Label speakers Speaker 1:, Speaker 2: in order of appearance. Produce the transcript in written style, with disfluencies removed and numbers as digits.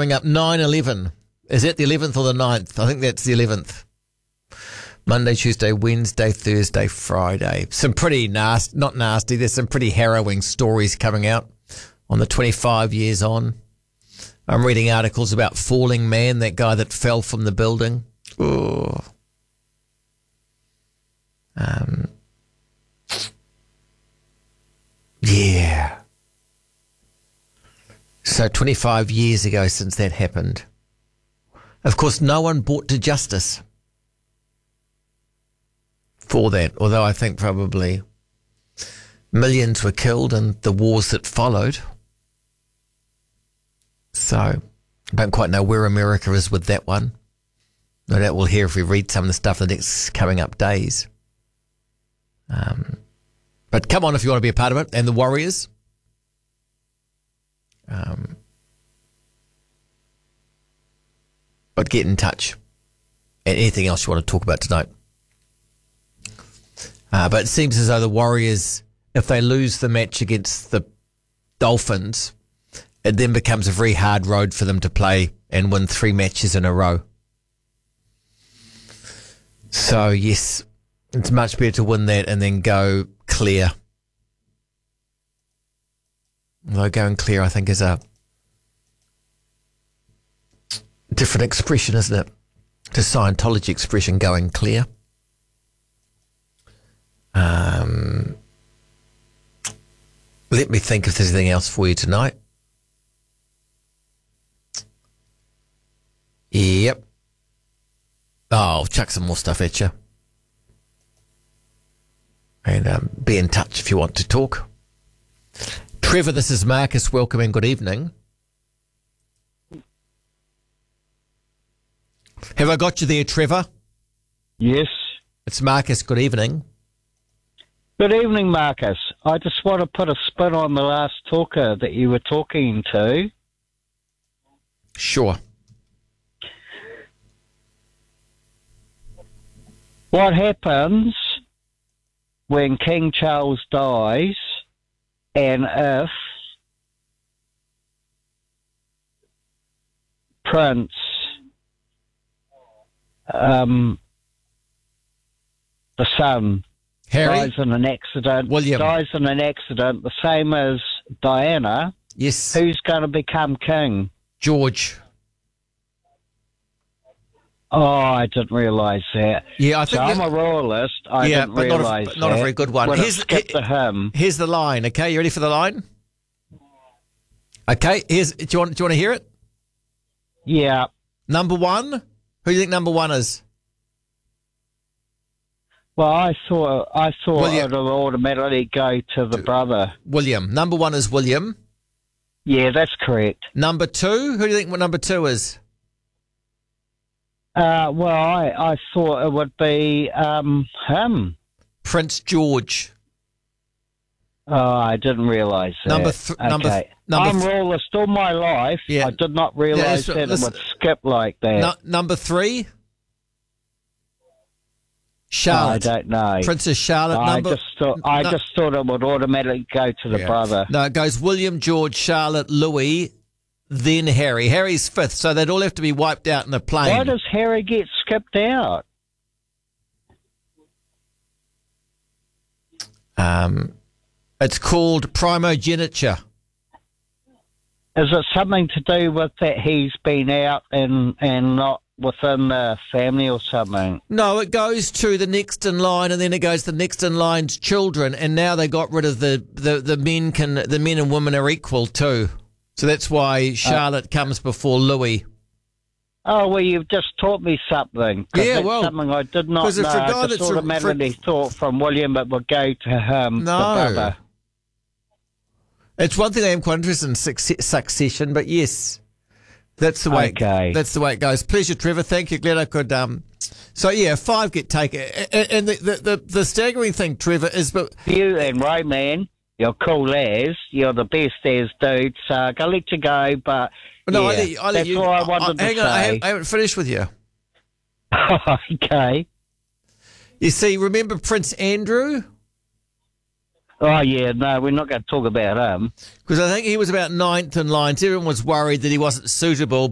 Speaker 1: coming up, 9/11. Is that the 11th or the 9th? I think that's the 11th. Monday, Tuesday, Wednesday, Thursday, Friday. Some pretty nasty, not nasty, there's some pretty harrowing stories coming out on the 25 years on. I'm reading articles about Falling Man, that guy that fell from the building. Oh. Yeah. So 25 years ago since that happened. Of course, no one brought to justice for that, although I think probably millions were killed in the wars that followed. So I don't quite know where America is with that one. No doubt we'll hear if we read some of the stuff in the next coming up days. But come on if you want to be a part of it. And the Warriors. But get in touch. And anything else you want to talk about tonight. But it seems as though the Warriors, if they lose the match against the Dolphins, it then becomes a very hard road for them to play and win 3 matches in a row. So, yes, it's much better to win that and then go clear. Although going clear, I think, is a different expression, isn't it? To Scientology expression, going clear. Let me think if there's anything else for you tonight. Yep. Oh, I'll chuck some more stuff at you. And be in touch if you want to talk. Trevor, this is Marcus. Welcome and good evening. Have I got you there, Trevor?
Speaker 2: Yes.
Speaker 1: It's Marcus. Good evening.
Speaker 2: Good evening, Marcus. I just want to put a spin on the last talker that you were talking to.
Speaker 1: Sure.
Speaker 2: What happens when King Charles dies and if Prince the son
Speaker 1: Harry?
Speaker 2: dies in an accident,
Speaker 1: William.
Speaker 2: dies in an accident, the same as Diana,
Speaker 1: Yes.
Speaker 2: who's going to become king?
Speaker 1: George.
Speaker 2: Oh, I didn't realise that.
Speaker 1: Yeah, I think
Speaker 2: So I'm a royalist. I didn't
Speaker 1: but
Speaker 2: realise
Speaker 1: not a very good one.
Speaker 2: Would have skipped to him.
Speaker 1: Here's the line. Okay, you ready for the line? Okay, do you want to hear it?
Speaker 2: Yeah.
Speaker 1: Number 1. Who do you think number 1 is?
Speaker 2: Well, I thought
Speaker 1: William.
Speaker 2: it would automatically go to the brother.
Speaker 1: William. Number 1 is William.
Speaker 2: Yeah, that's correct.
Speaker 1: Number 2. Who do you think number 2 is?
Speaker 2: Well, I thought it would be him.
Speaker 1: Prince George.
Speaker 2: Oh, I didn't realise that. Okay. I'm royalist all my life.
Speaker 1: Yeah.
Speaker 2: I did not realise that it would skip like that.
Speaker 1: Number 3. Charlotte.
Speaker 2: I don't know.
Speaker 1: Princess Charlotte.
Speaker 2: I just thought it would automatically go to the brother.
Speaker 1: No, it goes William, George, Charlotte, Louis, then Harry. Harry's 5th, so they'd all have to be wiped out in a plane.
Speaker 2: Why does Harry get skipped out?
Speaker 1: It's called primogeniture.
Speaker 2: Is it something to do with that he's been out and not within the family or something?
Speaker 1: No, it goes to the next in line, and then it goes to the next in line's children, and now they got rid of the men and women are equal too. So that's why Charlotte comes before Louis.
Speaker 2: Oh, well, you've just taught me something.
Speaker 1: Yeah,
Speaker 2: that's
Speaker 1: well,
Speaker 2: something I did not know. I just automatically thought from William it would go to him, the brother.
Speaker 1: It's one thing I am quite interested in succession, but yes, that's the way.
Speaker 2: Okay.
Speaker 1: That's the way it goes. Pleasure, Trevor. Thank you. Glad I could. So yeah, 5 get taken, and the staggering thing, Trevor, is but
Speaker 2: you and Rayman, you're cool as you're the best as dude. So I'll let you go, but
Speaker 1: no,
Speaker 2: yeah,
Speaker 1: I'll let
Speaker 2: that's all I wanted to
Speaker 1: hang
Speaker 2: say.
Speaker 1: on, I haven't finished with you.
Speaker 2: Okay.
Speaker 1: You see, remember Prince Andrew?
Speaker 2: Oh, yeah, no, we're not going to talk about him.
Speaker 1: Because I think he was about 9th in line. So everyone was worried that he wasn't suitable.